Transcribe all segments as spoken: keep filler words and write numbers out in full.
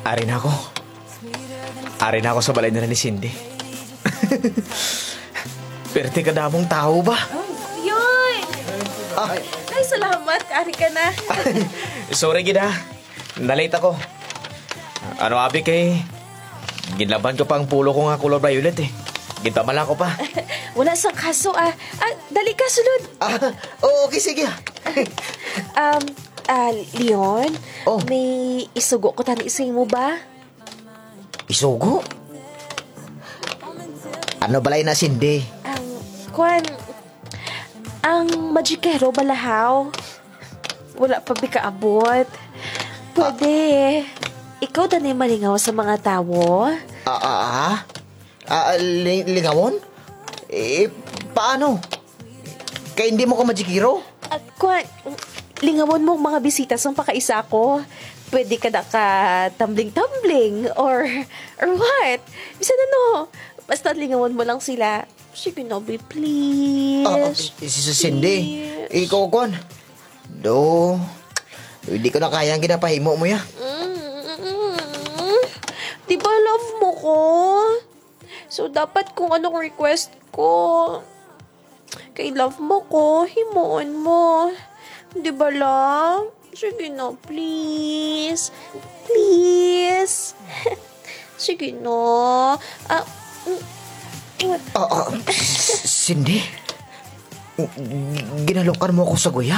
Ari na ako. Ari na ako sa balay nila ni Cindy. Perte ka damong tao ba? Yoy! Ah, Ay, salamat. Ari ka na. sorry gida. Nalate ako. Ano abi kay... Ginlaban ko pang pulo ko nga color violet eh. Gintamala ko pa. Wala sang kaso ah. Ah, dali ka, sulod. Ah, oo, okay, sige. Um, ah, Leon? Oh. May isugo ko tani ising mo ba? Isugo? Ano balay na Cindy? Ang, kwan, ang magikero balahaw. Wala pa bikaabot. Pwede. Ikaw na malingaw sa mga tawo? Ah, ah, ah? Ah, li- lingawon? Eh, paano? Kaya hindi mo ko majikiro? At kwan, lingawon mo ang mga bisita sa pakaisa ko. Pwede ka na ka tumbling-tumbling or, or what? Bisan ano, basta lingawon mo lang sila. Sige na, be, please. Ah, ah, si si Cindy. Ikaw, Kwan. Do, hindi ko na kaya ang ginapahimo mo ya. Mm, di ba love mo ko? So, dapat kung anong request ko, kay love mo ko, himuon mo. Di ba, love? Sige na, please. Please. Sige na. Ah, mm, Ah, ah, Cindy? Ginalokan mo ako sa guya?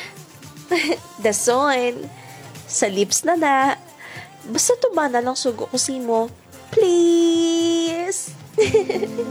Dason. Sa lips na na. Basta tumana lang sugo ko si mo. Please.